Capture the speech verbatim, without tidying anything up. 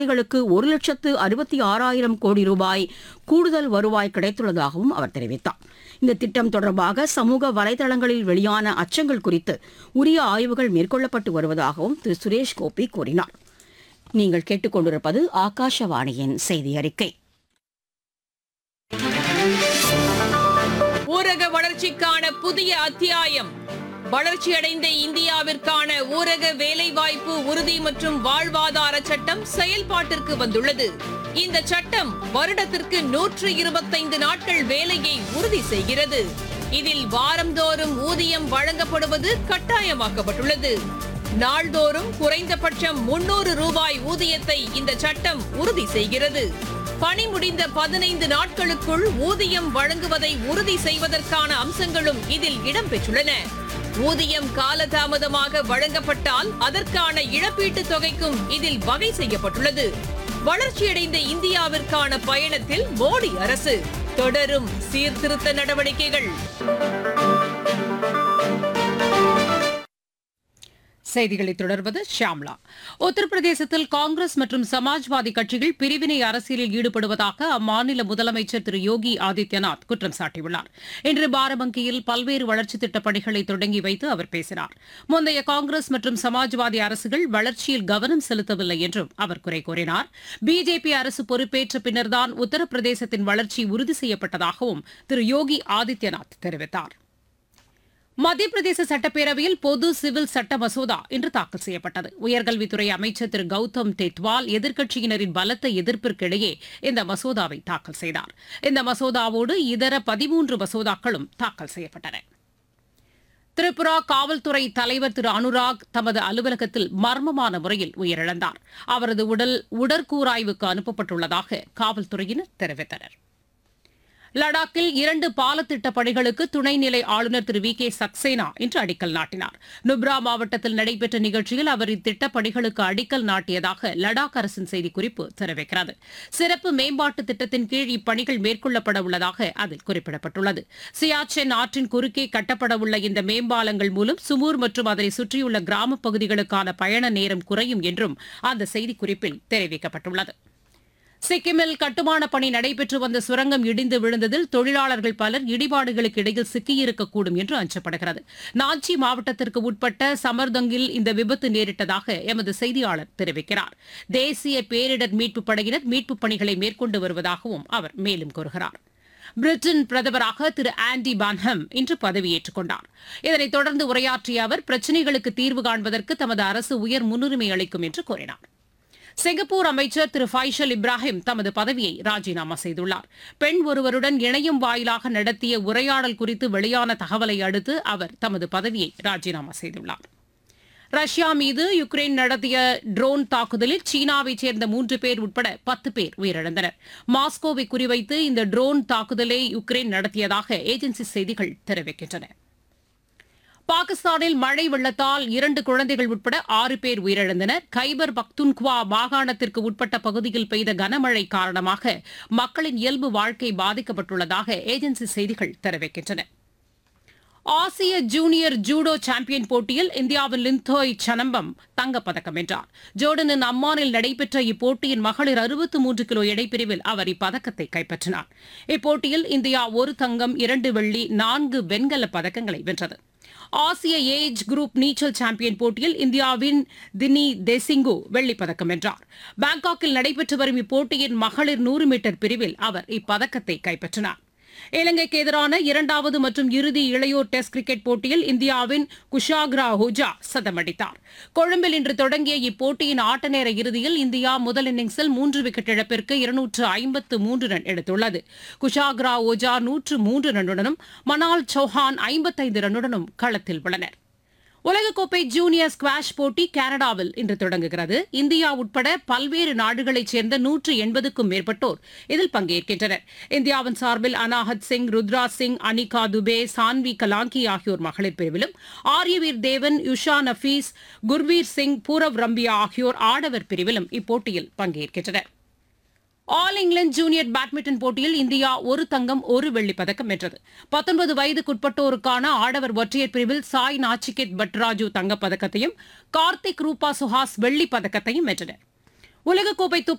விவசாயிகளுக்கு ஒரு லட்சத்து அறுபத்தி ஆறாயிரம் கோடி ரூபாய் கூடுதல் வருவாய் கிடைத்துள்ளதாகவும் அவர் தெரிவித்தார். இந்த திட்டம் தொடர்பாக சமூக வலைதளங்களில் வெளியான அச்சங்கள் குறித்து உரிய ஆய்வுகள் மேற்கொள்ளப்பட்டு வருவதாகவும் திரு சுரேஷ் கோபி கூறினார். நீங்கள் கேட்டுக்கொண்டிருப்பது ஆகாஷவாணியின் செய்தி அறிக்கை. ஊரக வளர்ச்சிக்கான புதிய அத்தியாயம். வளர்ச்சியடைந்த இந்தியாவிற்கான ஊரக வேலைவாய்ப்பு உறுதி மற்றும் வாழ்வாதார சட்டம் செயல்பாட்டிற்கு வந்துள்ளது. இந்த சட்டம் வருடத்திற்கு நூற்று இருபத்தைந்து நாட்கள் வேலையை உறுதி செய்கிறது. இதில் வாரந்தோறும் ஊதியம் வழங்கப்படுவது கட்டாயமாக்கப்பட்டுள்ளது. நாள்தோறும் குறைந்தபட்சம் முன்னூறு ரூபாய் ஊதியத்தை இந்த சட்டம் உறுதி செய்கிறது. பணி முடிந்த பதினைந்து நாட்களுக்குள் ஊதியம் வழங்குவதை உறுதி செய்வதற்கான அம்சங்களும் இதில் இடம்பெற்றுள்ளன. ஊதியம் காலதாமதமாக வழங்கப்பட்டால் அதற்கான இழப்பீட்டுத் தொகைக்கும் இதில் வகை செய்யப்பட்டுள்ளது. வளர்ச்சியடைந்த இந்தியாவிற்கான பயணத்தில் மோடி அரசு தொடரும் சீர்திருத்த நடவடிக்கைகள். செய்திகளை தொடர்வது ஷியாம்லா. உத்தரப்பிரதேசத்தில் காங்கிரஸ் மற்றும் சமாஜ்வாதி கட்சிகள் பிரிவினை அரசியலில் ஈடுபடுவதாக அம்மாநில முதலமைச்சர் திரு யோகி ஆதித்யநாத் குற்றம் சாட்டியுள்ளார். இன்று பாரபங்கியில் பல்வேறு வளர்ச்சித் திட்டப் பணிகளை தொடங்கி வைத்து அவர் பேசினார். முந்தைய காங்கிரஸ் மற்றும் சமாஜ்வாதி அரசுகள் வளர்ச்சியில் கவனம் செலுத்தவில்லை என்றும் அவர் குறை கூறினார். பிஜேபி அரசு பொறுப்பேற்ற பின்னர்தான் உத்தரப்பிரதேசத்தின் வளர்ச்சி உறுதி செய்யப்பட்டதாகவும் திரு யோகி ஆதித்யநாத் தெரிவித்தார். மத்திய பிரதேச சட்டப்பேரவையில் பொது சிவில் சட்ட மசோதா இன்று தாக்கல் செய்யப்பட்டது. உயர்கல்வித்துறை அமைச்சர் திரு கௌதம் டெட்வால் எதிர்க்கட்சியினரின் பலத்த எதிர்ப்பிற்கிடையே இந்த மசோதாவை தாக்கல் செய்தார். இந்த மசோதாவோடு இதர பதிமூன்று மசோதாக்களும் தாக்கல் செய்யப்பட்டன. திரிபுரா காவல்துறை தலைவர் திரு அனுராக் தமது அலுவலகத்தில் மர்மமான முறையில் உயிரிழந்தார். அவரது உடல் உடற்கூராய்வுக்கு அனுப்பப்பட்டுள்ளதாக காவல்துறையினர் தெரிவித்தனர். லடாக்கில் இரண்டு பாலத்திட்ட பணிகளுக்கு துணைநிலை ஆளுநர் திரு வி கே சக்சேனா இன்று அடிக்கல் நாட்டினார். நுப்ரா மாவட்டத்தில் நடைபெற்ற நிகழ்ச்சியில் அவர் இத்திட்டப் பணிகளுக்கு அடிக்கல் நாட்டியதாக லடாக் அரசின் செய்திக்குறிப்பு தெரிவிக்கிறது. சிறப்பு மேம்பாட்டு திட்டத்தின் கீழ் இப்பணிகள் மேற்கொள்ளப்பட உள்ளதாக அதில் குறிப்பிடப்பட்டுள்ளது. சியாச்சென் ஆற்றின் குறுக்கே கட்டப்படவுள்ள இந்த மேம்பாலங்கள் மூலம் சுமூர் மற்றும் அதனை சுற்றியுள்ள கிராமப் பகுதிகளுக்கான பயண நேரம் குறையும் என்றும் அந்த செய்திக்குறிப்பில் தெரிவிக்கப்பட்டுள்ளது. சிக்கிமில் கட்டுமான பணி நடைபெற்று வந்த சுரங்கம் இடிந்து விழுந்ததில் தொழிலாளர்கள் பலர் இடிபாடுகளுக்கு இடையில் சிக்கியிருக்கக்கூடும் என்று அஞ்சப்படுகிறது. நாஞ்சி மாவட்டத்திற்கு உட்பட்ட சமர்தங்கில் இந்த விபத்து நேரிட்டதாக எமது செய்தியாளர் தெரிவிக்கிறார். தேசிய பேரிடர் மீட்புப் படையினர் மீட்புப் பணிகளை மேற்கொண்டு வருவதாகவும் அவர் மேலும் கூறுகிறார். பிரிட்டன் பிரதமராக திரு ஆண்டி பான்ஹம் இன்று பதவியேற்றுக் கொண்டார். இதனைத் தொடர்ந்து உரையாற்றிய அவர் பிரச்சினைகளுக்கு தீர்வு காண்பதற்கு தமது அரசு உயர் முன்னுரிமை அளிக்கும் என்று கூறினார். சிங்கப்பூர் அமைச்சர் திரு ஃபைசல் இப்ராஹிம் தமது பதவியை ராஜினாமா செய்துள்ளார். பெண் ஒருவருடன் இணையம் வாயிலாக நடத்திய உரையாடல் குறித்து வெளியான தகவலை அடுத்து அவர் தமது பதவியை ராஜினாமா செய்துள்ளார். ரஷ்யா மீது யுக்ரைன் நடத்திய ட்ரோன் தாக்குதலில் சீனாவைச் சேர்ந்த மூன்று பேர் உட்பட பத்து பேர் உயிரிழந்தனர். மாஸ்கோவை குறிவைத்து இந்த ட்ரோன் தாக்குதலை யுக்ரைன் நடத்தியதாக ஏஜென்சி செய்திகள் தெரிவிக்கின்றன. பாகிஸ்தானில் மழை வெள்ளத்தால் இரண்டு குழந்தைகள் உட்பட ஆறு பேர் உயிரிழந்தனர். கைபர் பக்துன்குவா மாகாணத்திற்கு உட்பட்ட பகுதியில் பெய்த கனமழை காரணமாக மக்களின் இயல்பு வாழ்க்கை பாதிக்கப்பட்டுள்ளதாக ஏஜென்சி செய்திகள் தெரிவிக்கின்றன. ஆசிய ஜூனியர் ஜூடோ சாம்பியன் போட்டியில் இந்தியாவின் லிந்தோய் சனம்பம் தங்கப்பதக்கம் வென்றார். ஜோர்டனின் அம்மானில் நடைபெற்ற இப்போட்டியின் மகளிர் அறுபத்து மூன்று கிலோ எடைப்பிரிவில் அவர் இப்பதக்கத்தை கைப்பற்றினார். இப்போட்டியில் இந்தியா ஒரு தங்கம், இரண்டு வெள்ளி, நான்கு வெண்கலப் பதக்கங்களை வென்றது. ஆசிய ஏஜ் குரூப் நீச்சல் சாம்பியன் போட்டியில் இந்தியாவின் தினி தேசிங்கு வெள்ளிப்பதக்கம் வென்றார். பாங்காக்கில் நடைபெற்று வரும் இப்போட்டியின் மகளிர் நூறு மீட்டர் பிரிவில் அவர் இப்பதக்கத்தை கைப்பற்றினார். இலங்கைக்கு எதிரான இரண்டாவது மற்றும் இறுதி இளையோர் டெஸ்ட் கிரிக்கெட் போட்டியில் இந்தியாவின் குஷாக்ரா ஹூஜா சதமடித்தார். கொழும்பில் இன்று தொடங்கிய இப்போட்டியின் ஆட்ட நேர இறுதியில் இந்தியா முதல் இன்னிங்ஸில் மூன்று விக்கெட் இழப்பிற்கு இருநூற்று ஐம்பத்து மூன்று ரன் எடுத்துள்ளது. குஷாக்ரா ஓஜா நூற்று மூன்று ரன்னுடனும் மனால் சௌஹான் ஐம்பத்தைந்து ரன்னுடனும் களத்தில் உள்ளனர். உலகக்கோப்பை ஜூனியர் ஸ்குவாஷ் போட்டி கனடாவில் இன்று தொடங்குகிறது. இந்தியா உட்பட பல்வேறு நாடுகளைச் சேர்ந்த நூற்று எண்பதுக்கும் மேற்பட்டோர் இதில் பங்கேற்கின்றனர். இந்தியாவின் சார்பில் அனாஹத் சிங், ருத்ரா சிங், அனிகா துபே, சான்வி கலாங்கி ஆகியோர் மகளிர் பிரிவிலும், ஆரியவீர் தேவன், யுஷா நஃபீஸ், குர்வீர் சிங், பூரவ் ரம்பியா ஆகியோர் ஆடவர் பிரிவிலும் இப்போட்டியில் பங்கேற்கின்றனர். ஆல் இங்கிலாந்து ஜூனியர் பேட்மிண்டன் போட்டியில் இந்தியா ஒரு தங்கம், ஒரு வெள்ளிப் பதக்கம் வென்றது. பத்தொன்பது வயதுக்குட்பட்டோருக்கான ஆடவர் ஒற்றையர் பிரிவில் சாய் நாச்சிகேத் பட்ராஜு தங்கப்பதக்கத்தையும் கார்த்திக் ரூபா சுஹாஸ் வெள்ளிப் பதக்கத்தையும் வென்றனர். உலகக்கோப்பை